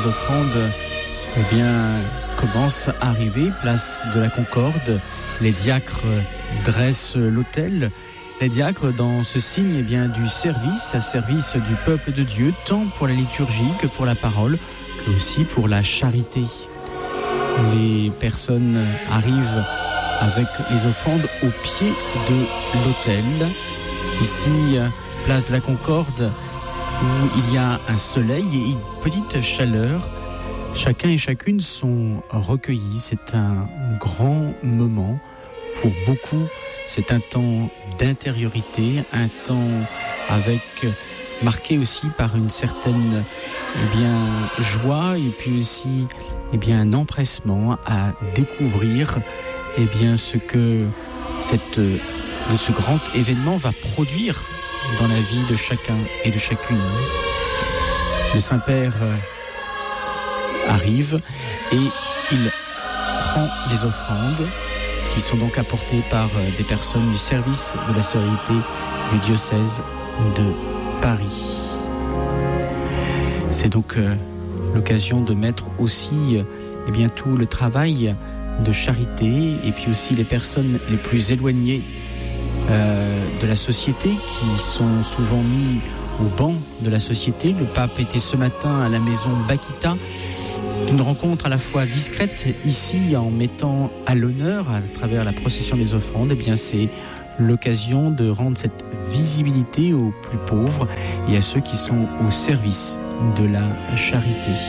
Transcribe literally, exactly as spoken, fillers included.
des offrandes eh bien, commence à arriver, place de la Concorde. Les diacres dressent l'autel. Les diacres, dans ce signe eh bien, du service, service du peuple de Dieu, tant pour la liturgie que pour la parole, que aussi pour la charité. Les personnes arrivent avec les offrandes au pied de l'autel. Ici, place de la Concorde, où il y a un soleil et une petite chaleur. Chacun et chacune sont recueillis. C'est un grand moment. Pour beaucoup, c'est un temps d'intériorité, un temps avec, marqué aussi par une certaine eh bien, joie et puis aussi eh bien, un empressement à découvrir eh bien, ce que cette, ce grand événement va produire dans la vie de chacun et de chacune. Le Saint-Père arrive et il prend les offrandes qui sont donc apportées par des personnes du service de la sœurité du diocèse de Paris. C'est donc euh, l'occasion de mettre aussi euh, eh bien, tout le travail de charité et puis aussi les personnes les plus éloignées euh, de la société qui sont souvent mis au banc de la société. Le pape était ce matin à la maison Bakita. C'est une rencontre à la fois discrète ici en mettant à l'honneur à travers la procession des offrandes. Eh bien, c'est l'occasion de rendre cette visibilité aux plus pauvres et à ceux qui sont au service de la charité.